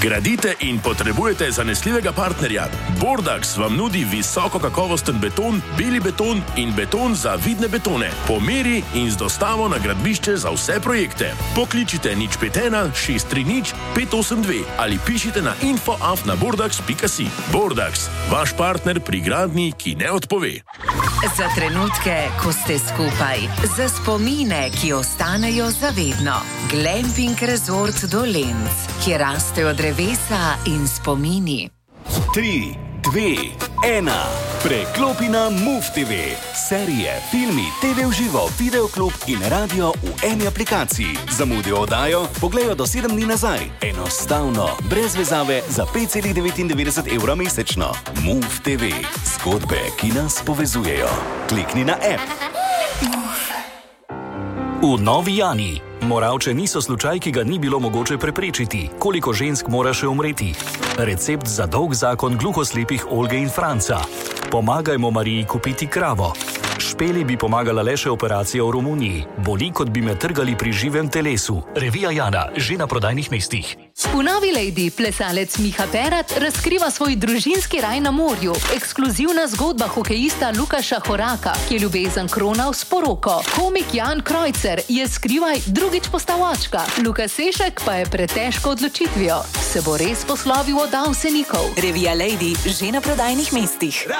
Gradite in potrebujete zanesljivega partnerja? Bordax vam nudi visoko kakovosten beton, beli beton in beton za vidne betone. Po meri in z dostavo na gradbišče za vse projekte. Pokličite 051 630 582 ali pišite na info@bordax.si. Bordax, vaš partner pri gradnji, ki ne odpove. Za trenutke, ko ste skupaj, za spomine, ki ostanejo zavedno. Glamping Resort Dolenc, kjer rastejo drevesa in spomini. 3, 2, 1. Preklopi na MOVE TV. Serije, filmi, TV v živo, videoklub in radio v eni aplikaciji. Zamudijo oddajo, pogledajo do 7 dni nazaj. Enostavno, brez vezave, za 5,99 € mesečno. MOVE TV. Zgodbe, ki nas povezujejo. Klikni na app. V Novi Jani. Moravče niso slučaj, ki ga ni bilo mogoče preprečiti. Koliko žensk mora še umreti? Recept za dolg zakon gluhoslepih Olge in Franca. Pomagajmo Mariji kupiti kravo. Špeli bi pomagala le še operacija v Romuniji. Boli, kot bi me trgali pri živem telesu. Revija Jana, že na prodajnih mestih. V Novi Lady plesalec Miha Perat razkriva svoj družinski raj na morju. Ekskluzivna zgodba hokejista Lukaša Horaka, ki je ljubezen kronal s poroko. Komik Jan Krojcer je skrivaj drugič postal očka. Luka Sešek pa je pred težko odločitvijo. Se bo res poslovil od Avsenikov? Revija Lady že na prodajnih mestih.